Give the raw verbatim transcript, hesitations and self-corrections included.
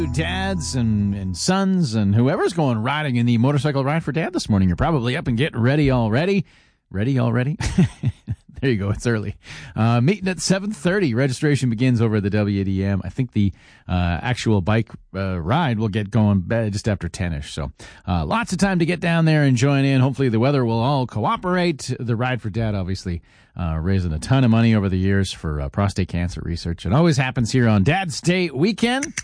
Dads and, and sons and whoever's going riding in the Motorcycle Ride for Dad this morning. You're probably up and getting ready already. Ready already? There you go. It's early. Uh, meeting at seven thirty. Registration begins over at the W A D M. I think the uh, actual bike uh, ride will get going just after ten-ish. So uh, lots of time to get down there and join in. Hopefully the weather will all cooperate. The Ride for Dad, obviously, uh, raising a ton of money over the years for uh, prostate cancer research. It always happens here on Dad's Day weekend.